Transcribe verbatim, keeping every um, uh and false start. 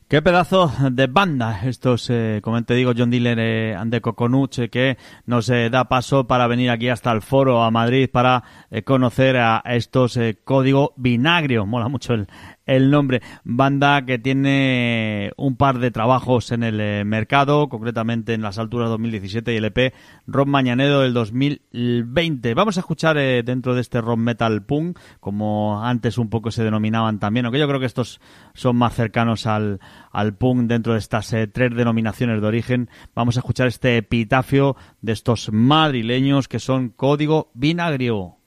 Qué pedazo de banda estos, eh, como te digo, John Diller eh, and the Coconuts, eh, que nos eh, da paso para venir aquí hasta el foro a Madrid para eh, conocer a estos eh, Código Vinagrio. Mola mucho el, el nombre. Banda que tiene un par de trabajos en el eh, mercado, concretamente en Las Alturas dos mil diecisiete y el E P Rock Mañanero del dos mil veinte. Vamos a escuchar eh, dentro de este rock metal punk, como antes un poco se denominaban también, aunque yo creo que estos son más cercanos al al punk dentro de estas eh, tres denominaciones de origen. Vamos a escuchar este epitafio de estos madrileños que son Código Vinagrio.